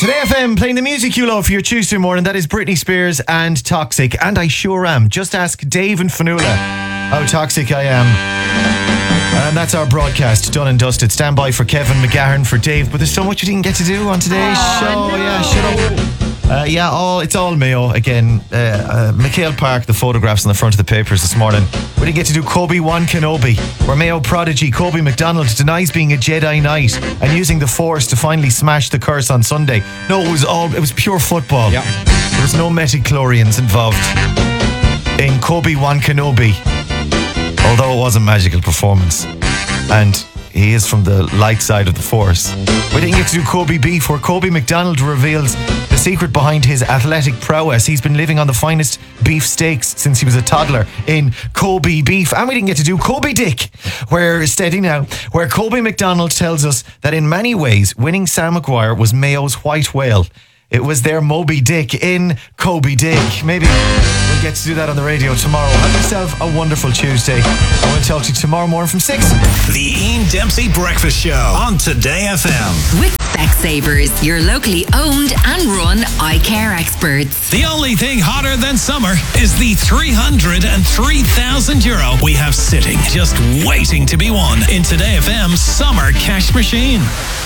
Today FM, playing the music you love for your Tuesday morning. That is Britney Spears and Toxic. And I sure am. Just ask Dave and Fanula how toxic I am. And that's our broadcast, done and dusted. Stand by for Kevin McGahern, for Dave. But there's so much you didn't get to do on today's show. No. Yeah, shut up. It's all Mayo again. McHale Park, the photographs on the front of the papers this morning. We didn't get to do Obi-Wan Kenobi, where Mayo prodigy Kobe McDonald denies being a Jedi Knight and using the Force to finally smash the curse on Sunday. No, it was pure football. Yeah. There was no metachlorians involved in Obi-Wan Kenobi, although it was a magical performance. And he is from the light side of the Force. We didn't get to do Kobe Beef, where Kobe McDonald reveals the secret behind his athletic prowess. He's been living on the finest beef steaks since he was a toddler in Kobe Beef. And we didn't get to do Kobe Dick, where Kobe McDonald tells us that in many ways, winning Sam Maguire was Mayo's white whale. It was their Moby Dick in Kobe Dick. Maybe we'll get to do that on the radio tomorrow. Have yourself a wonderful Tuesday. I will talk to you tomorrow morning from 6. The Ian Dempsey Breakfast Show on Today FM. With Specsavers, your locally owned and run eye care experts. The only thing hotter than summer is the €303,000 we have sitting, just waiting to be won in Today FM's Summer Cash Machine.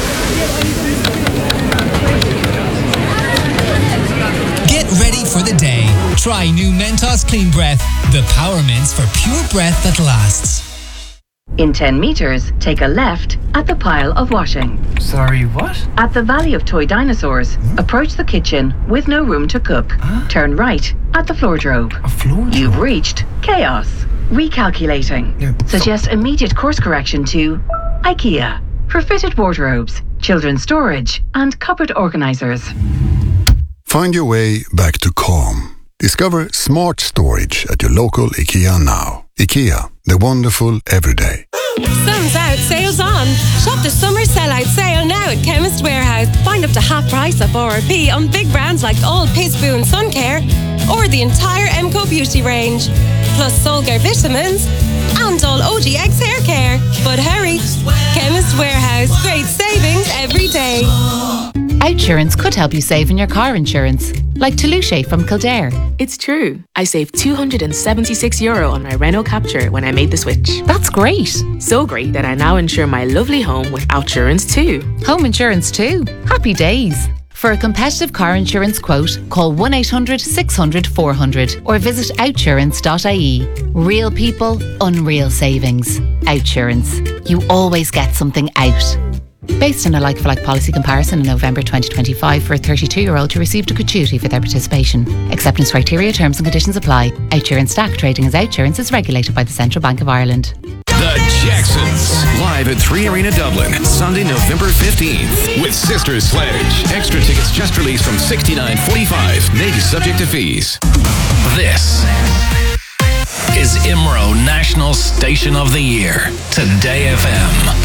Get ready for the day. Try new Mentos Clean Breath, the power mints for pure breath that lasts. In 10 metres, take a left at the pile of washing. Sorry, what? At the Valley of Toy Dinosaurs, approach the kitchen with no room to cook. Turn right at the floordrobe. A floordrobe? You've reached chaos. Recalculating. Suggest immediate course correction to IKEA for fitted wardrobes, children's storage and cupboard organisers. Find your way back to calm. Discover smart storage at your local IKEA now. IKEA, the wonderful everyday. Sun's out, sales on. Shop the summer sellout sale now at Chemist Warehouse. Find up to half price of RRP on big brands like All Pizboo and Sun Care, or the entire MCO Beauty range. Plus Solgar vitamins and all OGX hair care. But hurry, Chemist Warehouse. Great savings every day. Outsurance could help you save in your car insurance, like Toulouche from Kildare. It's true. I saved €276 on my Renault Capture when I made the switch. That's great. So great that I now insure my lovely home with Outsurance too. Home insurance too. Happy days. For a competitive car insurance quote, call 1-800-600-400 or visit outsurance.ie. Real people, unreal savings. Outsurance. You always get something out. Based on a like-for-like policy comparison in November 2025 for a 32-year-old who received a gratuity for their participation. Acceptance criteria, terms and conditions apply. Outsurance Stack trading as Outsurance is regulated by the Central Bank of Ireland. The Jacksons, live at 3 Arena Dublin, Sunday, November 15th, with Sisters Sledge. Extra tickets just released from $69.45, maybe subject to fees. This is IMRO National Station of the Year, Today FM.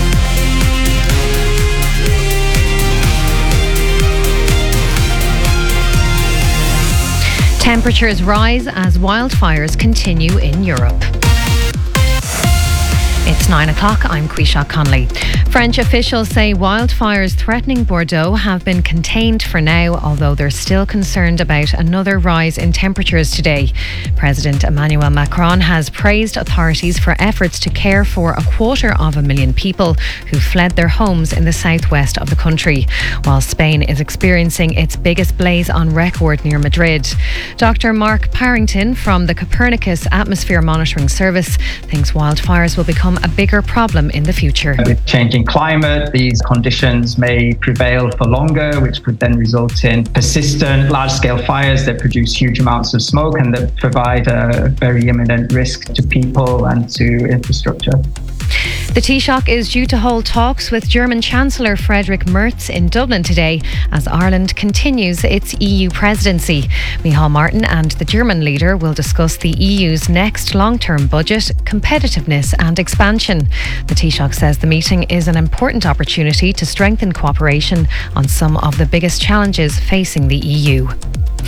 Temperatures rise as wildfires continue in Europe. It's 9 o'clock. I'm Quisha Conley. French officials say wildfires threatening Bordeaux have been contained for now, although they're still concerned about another rise in temperatures today. President Emmanuel Macron has praised authorities for efforts to care for 250,000 people who fled their homes in the southwest of the country, while Spain is experiencing its biggest blaze on record near Madrid. Dr. Mark Parrington from the Copernicus Atmosphere Monitoring Service thinks wildfires will become a bigger problem in the future. With changing climate, these conditions may prevail for longer, which could then result in persistent large-scale fires that produce huge amounts of smoke and that provide a very imminent risk to people and to infrastructure. The Taoiseach is due to hold talks with German Chancellor Friedrich Merz in Dublin today as Ireland continues its EU presidency. Micheál Martin and the German leader will discuss the EU's next long-term budget, competitiveness and expansion. The Taoiseach says the meeting is an important opportunity to strengthen cooperation on some of the biggest challenges facing the EU.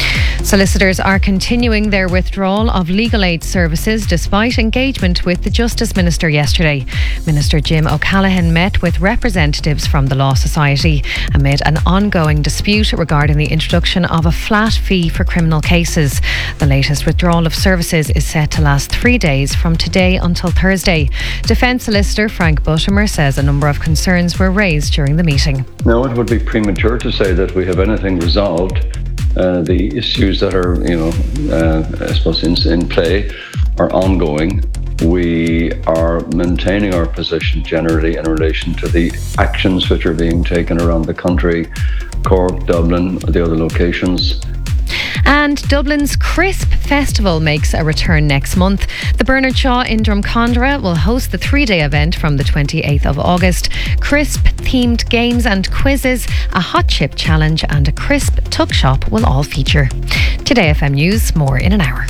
Solicitors are continuing their withdrawal of legal aid services despite engagement with the Justice Minister yesterday. Minister Jim O'Callaghan met with representatives from the Law Society amid an ongoing dispute regarding the introduction of a flat fee for criminal cases. The latest withdrawal of services is set to last 3 days from today until Thursday. Defence Solicitor Frank Buttimer says a number of concerns were raised during the meeting. No, it would be premature to say that we have anything resolved. The issues that are, I suppose in play are ongoing. We are maintaining our position generally in relation to the actions which are being taken around the country, Cork, Dublin, the other locations. And Dublin's Crisp Festival makes a return next month. The Bernard Shaw in Drumcondra will host the 3-day event from the 28th of August. Crisp-themed games and quizzes, a hot chip challenge and a crisp tuck shop will all feature. Today FM News, more in an hour.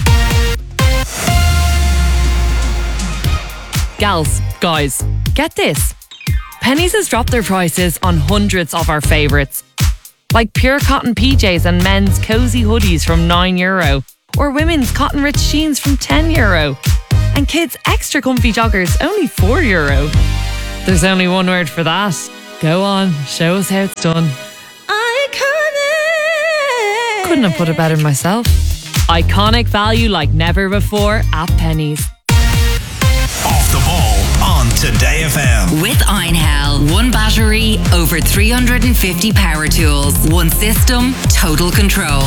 Gals, guys, get this. Penneys has dropped their prices on hundreds of our favourites. Like pure cotton PJs and men's cosy hoodies from €9, or women's cotton rich jeans from €10, and kids' extra comfy joggers only €4. There's only one word for that. Go on, show us how it's done. Iconic! Couldn't have put it better myself. Iconic value like never before at Penneys. Off the ball on Today FM. With Einhell, one battery, over 350 power tools, one system, total control.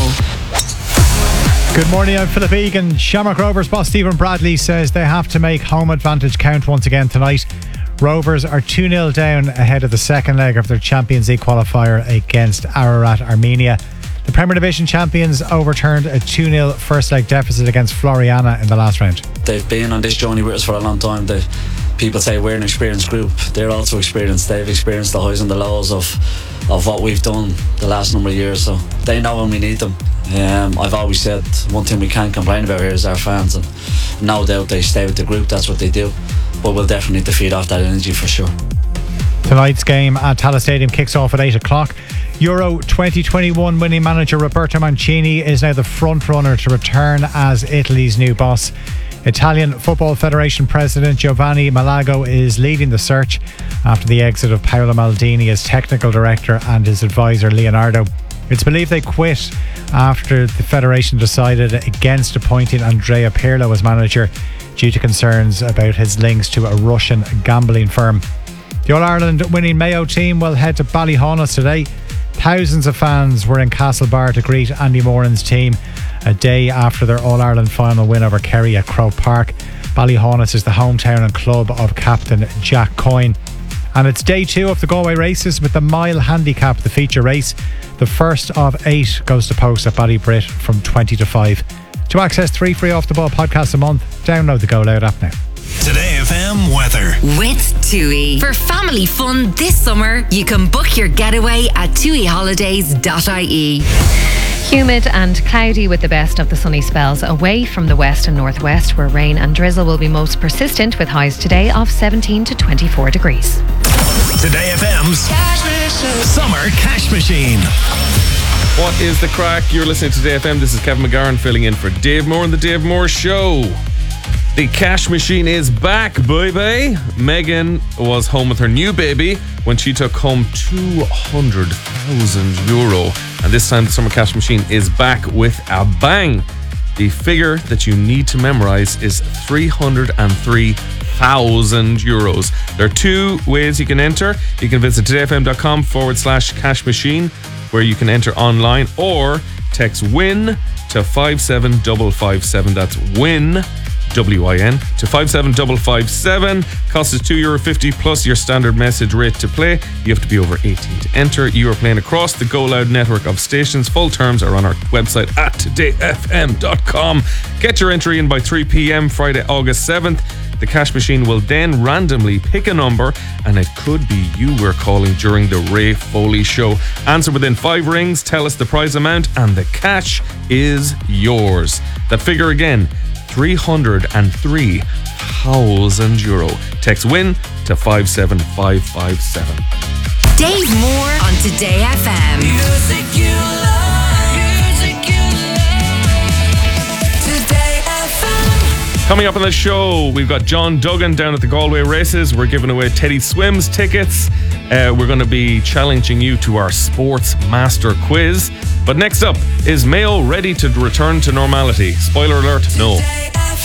Good morning, I'm Philip Egan. Shamrock Rovers boss Stephen Bradley says they have to make home advantage count once again tonight. Rovers are 2-0 down ahead of the second leg of their Champions League qualifier against Ararat Armenia. The Premier Division champions overturned a 2-0 first leg deficit against Floriana in the last round. They've been on this journey with us for a long time. People say we're an experienced group. They're also experienced. They've experienced the highs and the lows of what we've done the last number of years, so they know when we need them. I've always said one thing we can't complain about here is our fans, and no doubt they stay with the group. That's what they do, but we'll definitely need to feed off that energy for sure. Tonight's game at Tallaght Stadium kicks off at 8 o'clock. Euro 2021 winning manager Roberto Mancini is now the front runner to return as Italy's new boss. Italian Football Federation President Giovanni Malago is leading the search after the exit of Paolo Maldini as technical director and his advisor Leonardo. It's believed they quit after the federation decided against appointing Andrea Pirlo as manager due to concerns about his links to a Russian gambling firm. The All-Ireland winning Mayo team will head to Ballyhaunis today. Thousands of fans were in Castlebar to greet Andy Moran's team a day after their All-Ireland final win over Kerry at Croke Park. Ballyhaunis is the hometown and club of captain Jack Coyne. And it's day 2 of the Galway races with the mile handicap, the feature race. The first of 8 goes to post at Ballybrit from 20 to 5. To access 3 free Off the Ball podcasts a month, download the Go Loud app now. Today FM weather. With TUI. For family fun this summer, you can book your getaway at tuiholidays.ie. Humid and cloudy with the best of the sunny spells away from the west and northwest, where rain and drizzle will be most persistent, with highs today of 17 to 24 degrees. Today FM's Summer Cash Machine. What is the crack? You're listening to Today FM. This is Kevin McGarren filling in for Dave Moore on the Dave Moore Show. The cash machine is back, baby. Megan was home with her new baby when she took home €200,000. And this time the summer cash machine is back with a bang. The figure that you need to memorize is €303,000. There are 2 ways you can enter. You can visit todayfm.com/cash machine, where you can enter online, or text WIN to 57557. That's WIN, WIN, to 57557. Cost is €2.50 plus your standard message rate to play. You have to be over 18 to enter. You are playing across the Go Loud network of stations. Full terms are on our website at todayfm.com. Get your entry in by 3 p.m. Friday, August 7th. The cash machine will then randomly pick a number, and it could be you we're calling during the Ray Foley Show. Answer within 5 rings, tell us the prize amount, and the cash is yours. That figure again, €303,000. Text WIN to 57557. Dave Moore on Today FM. Music you love. Music you love. Coming up on the show, we've got John Duggan down at the Galway races. We're giving away Teddy Swims tickets. We're going to be challenging you to our Sports Master quiz. But next up, is Mayo ready to return to normality? Spoiler alert, no.